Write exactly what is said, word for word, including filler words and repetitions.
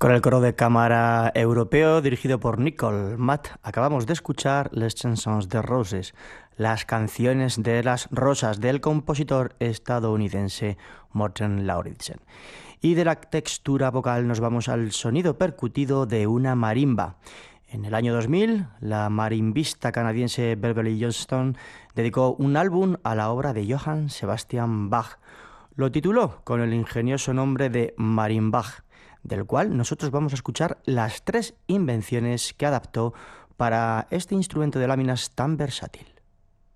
Con el coro de cámara europeo dirigido por Nicole Matt, acabamos de escuchar Les Chansons de Roses, las canciones de las rosas del compositor estadounidense Morten Lauridsen. Y de la textura vocal nos vamos al sonido percutido de una marimba. En el año dos mil, la marimbista canadiense Beverly Johnston dedicó un álbum a la obra de Johann Sebastian Bach. Lo tituló con el ingenioso nombre de Marimbach, del cual nosotros vamos a escuchar las tres invenciones que adaptó para este instrumento de láminas tan versátil.